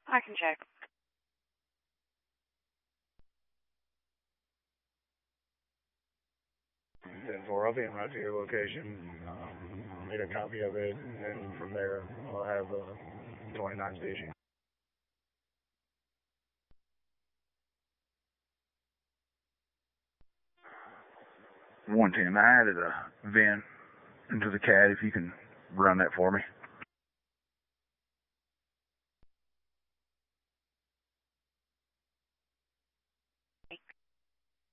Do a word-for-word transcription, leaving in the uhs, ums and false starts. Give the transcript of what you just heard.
I can check. ten four, I'll be in right to your location. Um, I'll need a copy of it, and then from there, I'll have uh, twenty-nine station. one ten, I added a V I N into the C A D if you can run that for me.